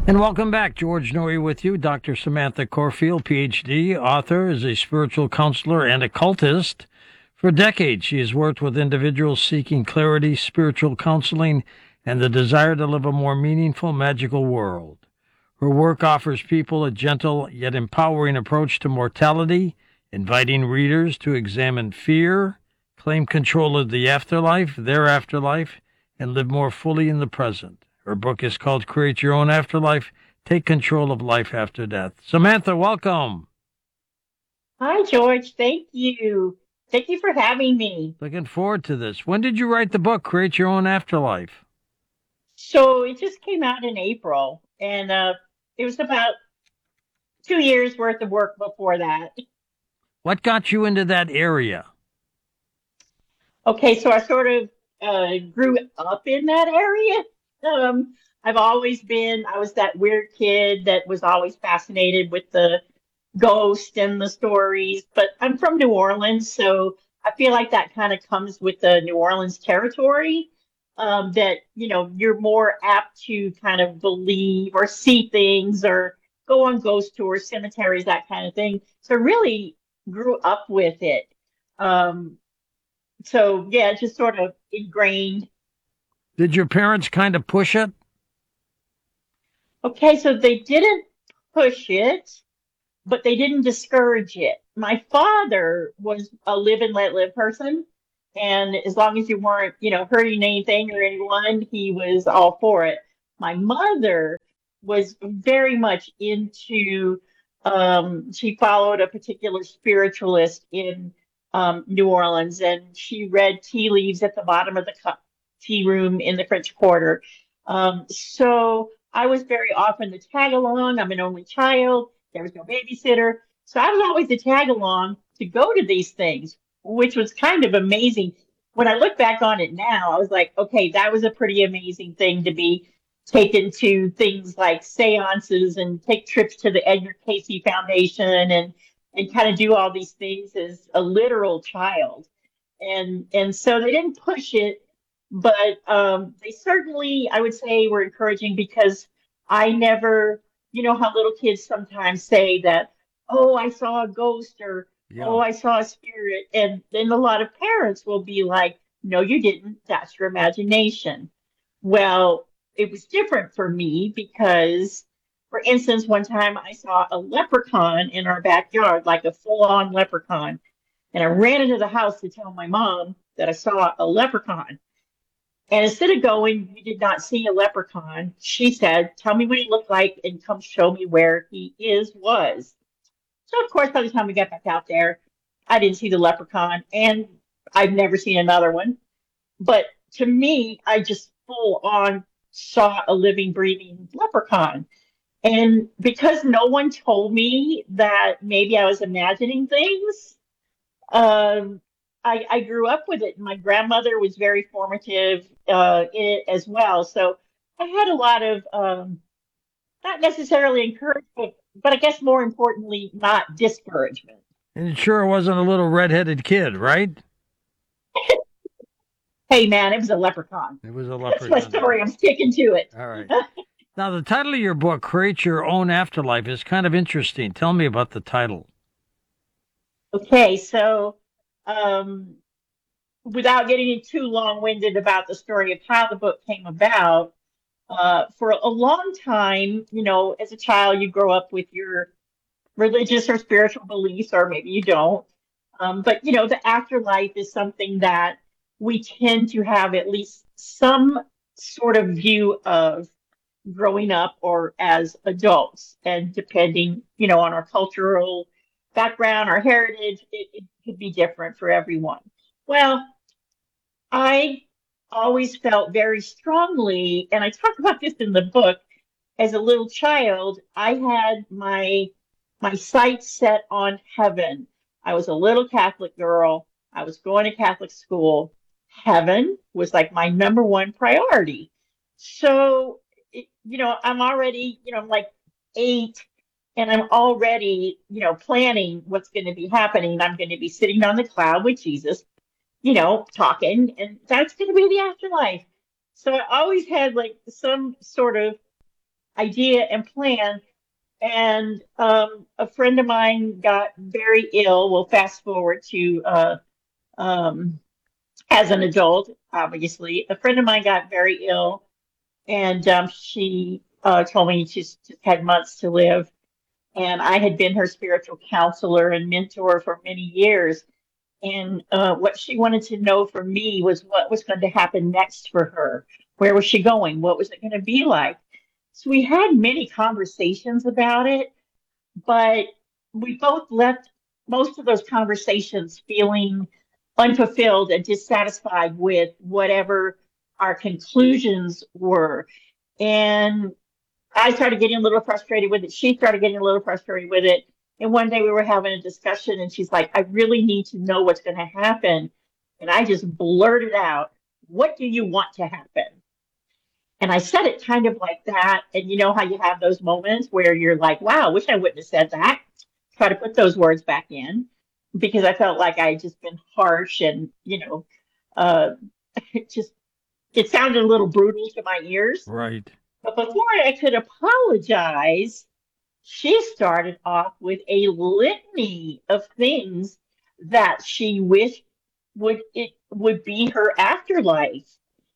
And welcome back. George Noory with you. Dr. Samantha Corfield, PhD, author, is a spiritual counselor and occultist. For decades, she has worked with individuals seeking clarity, spiritual counseling, and the desire to live a more meaningful, magical world. Her work offers people a gentle yet empowering approach to mortality, inviting readers to examine fear, claim control of the afterlife, their afterlife, and live more fully in the present. Her book is called Create Your Own Afterlife, Take Control of Life After Death. Samantha, welcome. Hi, George. Thank you. Thank you for having me. Looking forward to this. When did you write the book, Create Your Own Afterlife? So it just came out in April, and it was about 2 years worth of work before that. What got you into that area? Okay, so I sort of grew up in that area. I've always I was that weird kid that was always fascinated with the ghost and the stories, but I'm from New Orleans, so I feel like that kind of comes with the New Orleans territory. That you're more apt to kind of believe or see things or go on ghost tours, cemeteries, that kind of thing. So I really grew up with it. Um, so yeah, just sort of ingrained. Did your parents kind of push it? Okay, so they didn't push it, but they didn't discourage it. My father was a live and let live person. And as long as you weren't, hurting anything or anyone, he was all for it. My mother was very much into, she followed a particular spiritualist in New Orleans, and she read tea leaves at the bottom of the tea room in the French Quarter. So I was very often the tag along. I'm an only child. There was no babysitter. So I was always the tag along to go to these things, which was kind of amazing. When I look back on it now, I was like, okay, that was a pretty amazing thing to be taken to things like seances and take trips to the Edgar Casey Foundation and kind of do all these things as a literal child. And so they didn't push it, but they certainly, I would say, were encouraging because I never, how little kids sometimes say that, oh, I saw a ghost or oh, Yeah. I saw a spirit. And then a lot of parents will be like, no, you didn't. That's your imagination. Well, it was different for me because, for instance, one time I saw a leprechaun in our backyard, like a full on leprechaun. And I ran into the house to tell my mom that I saw a leprechaun. And instead of going, you did not see a leprechaun, she said, tell me what he looked like and come show me where was. So, of course, by the time we got back out there, I didn't see the leprechaun and I've never seen another one. But to me, I just full on saw a living, breathing leprechaun. And because no one told me that maybe I was imagining things, um, I grew up with it. My grandmother was very formative in it as well. So I had a lot of not necessarily encouragement, but I guess more importantly, not discouragement. And it sure wasn't a little redheaded kid, right? Hey, man, it was a leprechaun. It was a That's my leprechaun. story. I'm sticking to it. All right. Now, the title of your book, Create Your Own Afterlife, is kind of interesting. Tell me about the title. Okay, so um, without getting too long-winded about the story of how the book came about, for a long time, as a child, you grow up with your religious or spiritual beliefs, or maybe you don't. But the afterlife is something that we tend to have at least some sort of view of growing up or as adults. And depending, on our cultural background, our heritage, it could be different for everyone. Well, I always felt very strongly, and I talk about this in the book. As a little child, I had my sights set on heaven. I was a little Catholic girl. I was going to Catholic school. Heaven was like my number one priority. So, I'm already, I'm like 8 and I'm already, planning what's going to be happening. I'm going to be sitting on the cloud with Jesus, talking, and that's going to be the afterlife. So I always had like some sort of idea and plan. And a friend of mine got very ill. We'll fast forward to um, as an adult, obviously. A friend of mine got very ill, and she told me she just had months to live. And I had been her spiritual counselor and mentor for many years. And what she wanted to know from me was what was going to happen next for her. Where was she going? What was it going to be like? So we had many conversations about it, but we both left most of those conversations feeling unfulfilled and dissatisfied with whatever our conclusions were. And I started getting a little frustrated with it. She started getting a little frustrated with it. And one day we were having a discussion, and she's like, I really need to know what's going to happen. And I just blurted out, what do you want to happen? And I said it kind of like that. And you know how you have those moments where you're like, wow, I wish I wouldn't have said that. Try to put those words back in because I felt like I had just been harsh and, uh, it just, it sounded a little brutal to my ears. Right. But before I could apologize, she started off with a litany of things that she wished would be her afterlife.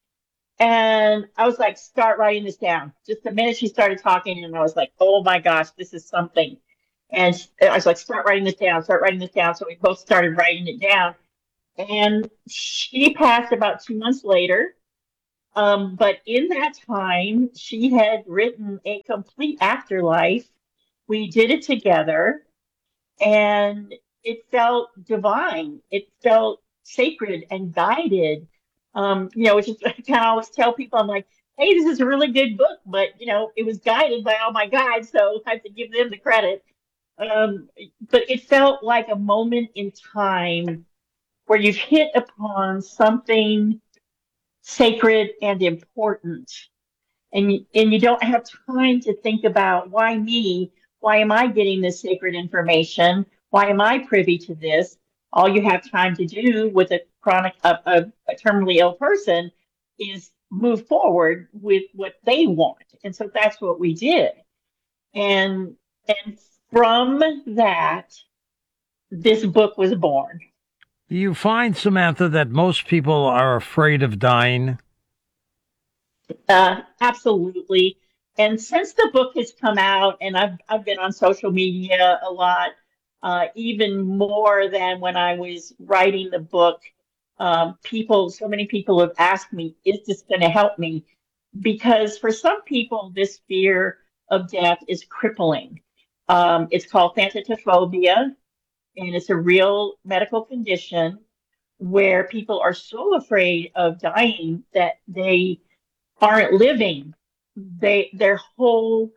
And I was like, start writing this down. Just the minute she started talking, and I was like, oh my gosh, this is something. And I was like, start writing this down, start writing this down. So we both started writing it down. And she passed about 2 months later. But in that time, she had written a complete afterlife. We did it together, and it felt divine. It felt sacred and guided. Which is I kind of always tell people, I'm like, hey, this is a really good book, but it was guided by all my guides, so I have to give them the credit. Um, but it felt like a moment in time where you've hit upon something sacred and important, and you don't have time to think about why me, why am I getting this sacred information, why am I privy to this. All you have time to do with a terminally ill person is move forward with what they want. And so that's what we did. And from that, this book was born. Do you find, Samantha, that most people are afraid of dying? Absolutely. And since the book has come out, and I've been on social media a lot, even more than when I was writing the book, so many people have asked me, is this going to help me? Because for some people, this fear of death is crippling. It's called thanatophobia, and it's a real medical condition where people are so afraid of dying that they aren't living. Their whole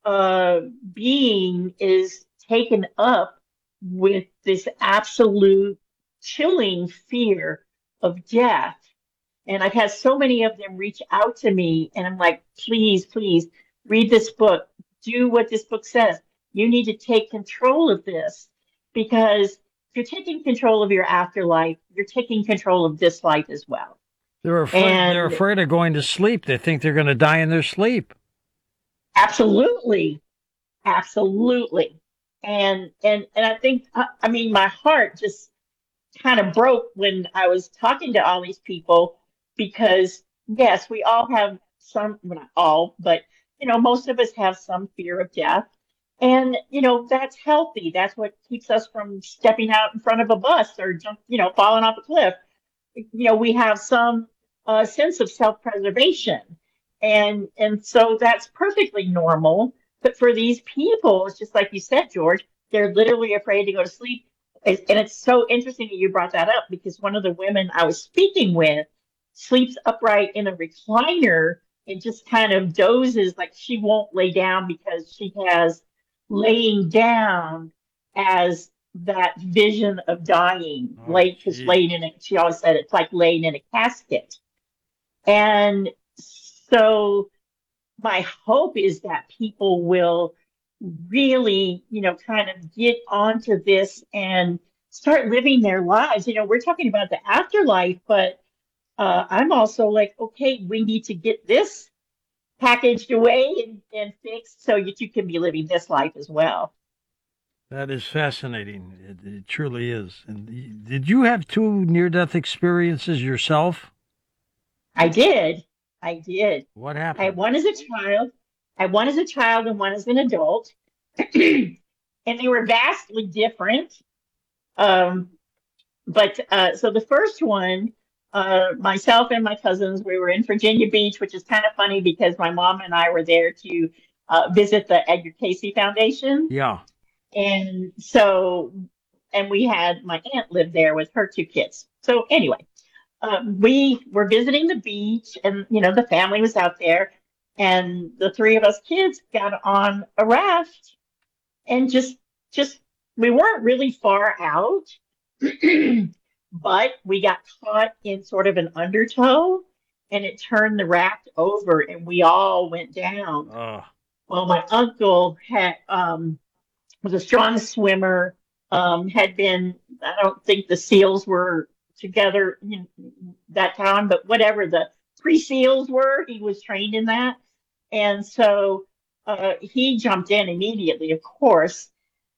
being is taken up with this absolute chilling fear of death. And I've had so many of them reach out to me, and I'm like, please, please read this book. Do what this book says. You need to take control of this, because if you're taking control of your afterlife, you're taking control of this life as well. They're afraid of going to sleep. They think they're going to die in their sleep. Absolutely. Absolutely. And I think, I mean, my heart just kind of broke when I was talking to all these people, because yes, we all have some, well, not all, but most of us have some fear of death. And that's healthy. That's what keeps us from stepping out in front of a bus or falling off a cliff. We have some sense of self-preservation, and so that's perfectly normal. But for these people, it's just like you said, George, they're literally afraid to go to sleep. And it's so interesting that you brought that up, because one of the women I was speaking with sleeps upright in a recliner and just kind of dozes, like she won't lay down because she has laying down as that vision of dying, because laying in it, she always said it's like laying in a casket. And so my hope is that people will really, kind of get onto this and start living their lives. We're talking about the afterlife, but I'm also like, okay, we need to get this packaged away and fixed so that you can be living this life as well. That is fascinating. It truly is. And did you have two near-death experiences yourself? I did. I did. What I had happened? one as a child. I had one as a child and one as an adult. And they were vastly different. Um, but so the first one, myself and my cousins, we were in Virginia Beach, which is kind of funny because my mom and I were there to visit the Edgar Casey Foundation. Yeah. And so, and we had my aunt lived there with her two kids. So anyway, we were visiting the beach, and the family was out there, and the three of us kids got on a raft, and just we weren't really far out, but we got caught in sort of an undertow, and it turned the raft over, and we all went down. Oh, Well, my uncle had was a strong swimmer. Had been, I don't think the SEALs were together that time, but whatever the pre-SEALs were, he was trained in that. And so he jumped in immediately, of course.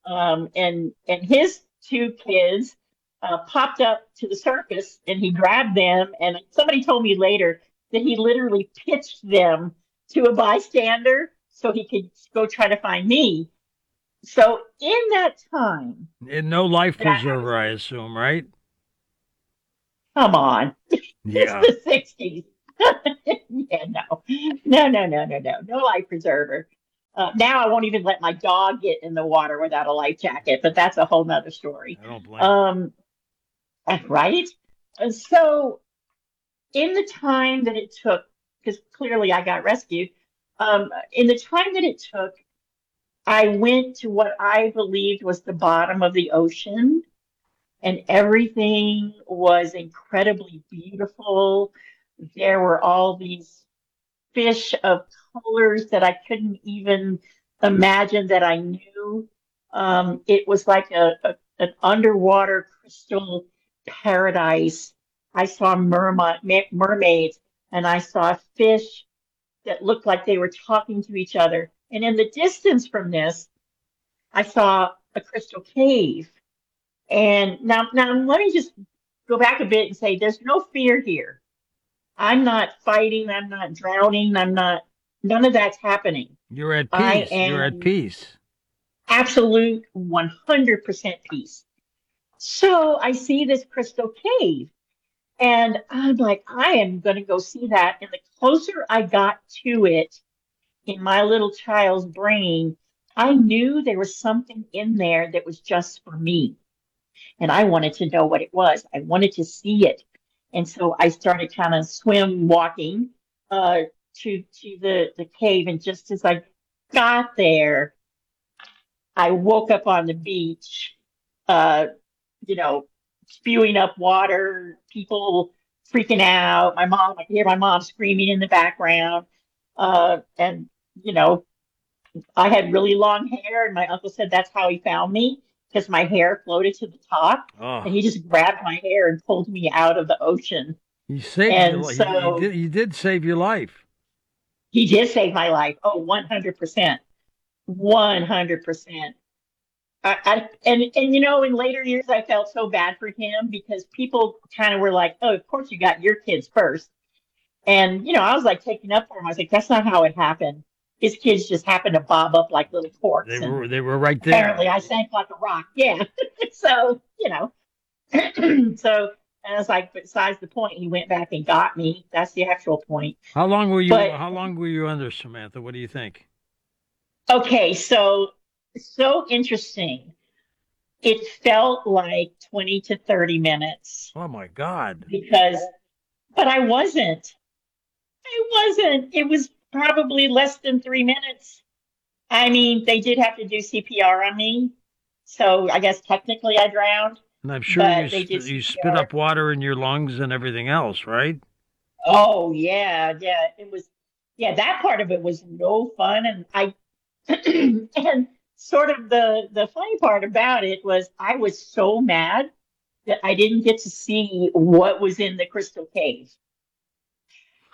And his two kids popped up to the surface and he grabbed them. And somebody told me later that he literally pitched them to a bystander so he could go try to find me. So in that time, and no life that was, preserver, I assume, right? come on, it's Yeah. the 60s. Yeah, no life preserver. Now I won't even let my dog get in the water without a life jacket, but that's a whole nother story. I don't blame you. Right? So in the time that it took, because clearly I got rescued, in the time that it took, I went to what I believed was the bottom of the ocean, and everything was incredibly beautiful. There were all these fish of colors that I couldn't even imagine that I knew. It was like an underwater crystal paradise. I saw mermaids, and I saw fish that looked like they were talking to each other. And in the distance from this, I saw a crystal cave. And now let me just go back a bit and say there's no fear here. I'm not fighting, I'm not drowning, none of that's happening. You're at I peace. You're at am peace. absolute 100% peace. So I see this crystal cave, and I'm like, I am going to go see that. And the closer I got to it in my little child's brain, I knew there was something in there that was just for me. And I wanted to know what it was. I wanted to see it. And so I started kind of swim walking uh, to the cave. And just as I got there, I woke up on the beach, uh, you know, spewing up water, people freaking out. I could hear my mom screaming in the background. And, you know, I had really long hair, and my uncle said that's how he found me because my hair floated to the top. Oh, And he just grabbed my hair and pulled me out of the ocean. he saved your And life. He so did. He did save your life. he did save my life. Oh, 100%. 100%. And in later years, I felt so bad for him because people kind of were like, "Oh, of course you got your kids first." And I was like taking up for him. I was like, "That's not how it happened. His kids just happened to bob up like little They corks, and were. They were right there. apparently I sank like a rock." Yeah. So so and I was like, besides the point, he went back and got me. That's the actual point. How long were you? But How long were you under, Samantha? What do you think? okay, so interesting. It felt like 20 to 30 minutes Oh my God! because, but I wasn't. I wasn't. It was probably less than 3 minutes. I mean, they did have to do CPR on me. So I guess technically I drowned, And I'm sure but they did you spit CPR. up water in your lungs and everything else, right? Oh, yeah, yeah. It was, yeah, that part of it was no fun. And and sort of the funny part about it was I was so mad that I didn't get to see what was in the crystal cave.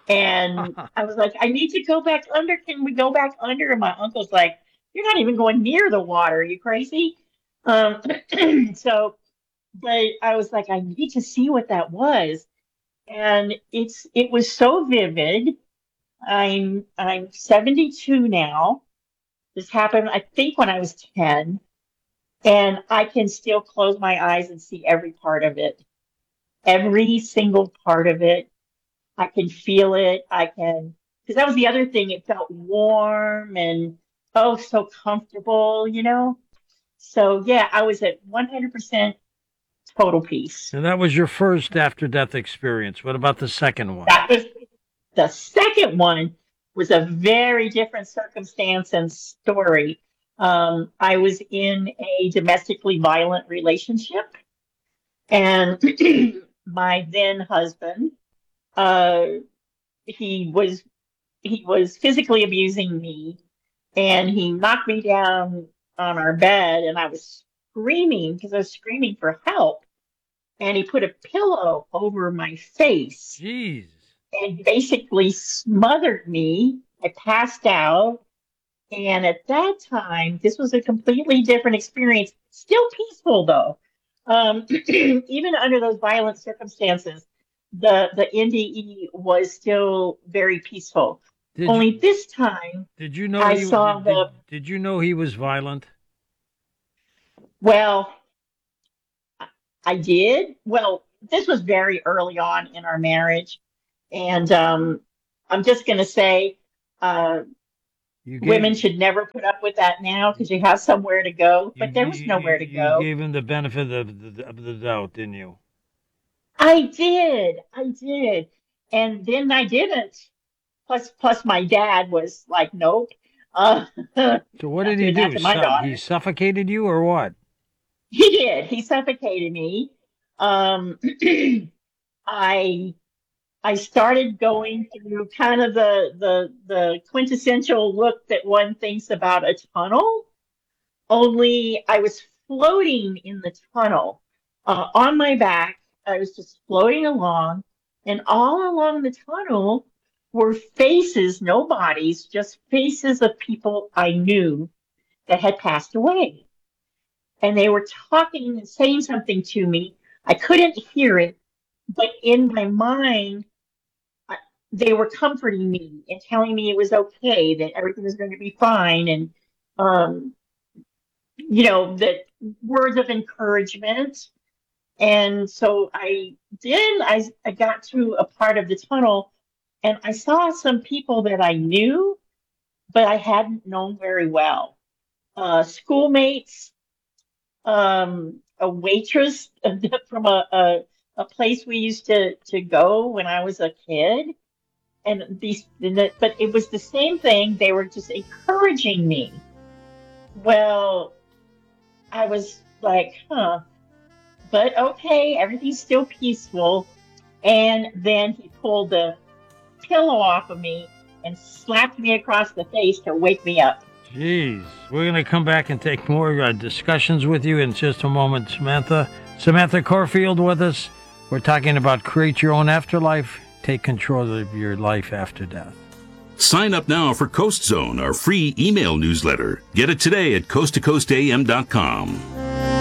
And I was like, I need to go back under. Can we go back under? And my uncle's like, you're not even going near the water. Are you crazy? Um, so, but I was like, I need to see what that was. And it was so vivid. I'm 72 now. This happened, I think, when I was 10, and I can still close my eyes and see every part of it, every single part of it. I can feel it. I can, because that was the other thing. It felt warm and oh, so comfortable, you know? So yeah, I was at 100% total peace. And that was your first after death experience. What about the second one? That was the second one was a very different circumstance and story. I was in a domestically violent relationship, and my then husband, uh, he was he was physically abusing me, and he knocked me down on our bed, and I was screaming because I was screaming for help, and he put a pillow over my face Jeez. and basically smothered me. I passed out. And at that time, this was a completely different experience, still peaceful though. Even under those violent circumstances, the NDE was still very peaceful. Did you, Only this time, did you know I he saw did you know he was violent? well, I did. Well, this was very early on in our marriage. And I'm just going to say, uh, You women gave should never put up with that now because you have somewhere to go. you But there you, was nowhere to you go. gave him the benefit of the doubt, didn't you? I did. And then I didn't. Plus my dad was like, nope. Uh, So what not did he doing that do? to my He daughter. suffocated you or what? He did. He suffocated me. Um, I I started going through kind of the quintessential look that one thinks about a tunnel, only I was floating in the tunnel on my back. I was just floating along, and all along the tunnel were faces, no bodies, just faces of people I knew that had passed away. And they were talking and saying something to me. I couldn't hear it, but in my mind, I, they were comforting me and telling me it was okay, that everything was going to be fine. And um, that words of encouragement. And so I got to a part of the tunnel and I saw some people that I knew, but I hadn't known very well. Schoolmates, a waitress from a place we used to go when I was a kid. But it was the same thing. They were just encouraging me. Well, I was like, huh, but okay, everything's still peaceful. And then he pulled the pillow off of me and slapped me across the face to wake me up. Jeez. We're going to come back and take more discussions with you in just a moment, Samantha. Samantha Corfield with us. We're talking about create your own afterlife, take control of your life after death. Sign up now for Coast Zone, our free email newsletter. Get it today at coasttocoastam.com.